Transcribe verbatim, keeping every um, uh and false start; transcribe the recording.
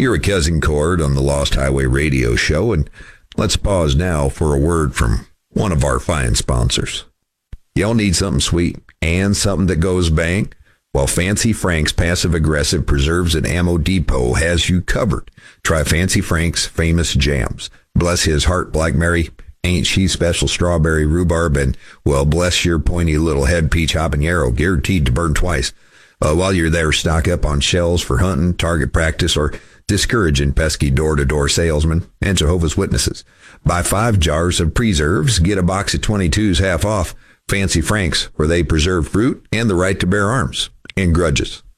You're a Cousin Cord on the Lost Highway Radio Show, and let's pause now for a word from one of our fine sponsors. Y'all need something sweet and something that goes bang? Well, Fancy Frank's Passive Aggressive Preserves and Ammo Depot has you covered. Try Fancy Frank's famous jams. Bless his heart, Black Mary. Ain't she special strawberry rhubarb? And, well, bless your pointy little head, peach habanero, guaranteed to burn twice. Uh, while you're there, stock up on shells for hunting, target practice, or discouraging pesky door-to-door salesmen and Jehovah's Witnesses. Buy five jars of preserves, get a box of twenty-twos half off. Fancy Frank's, where they preserve fruit and the right to bear arms and grudges.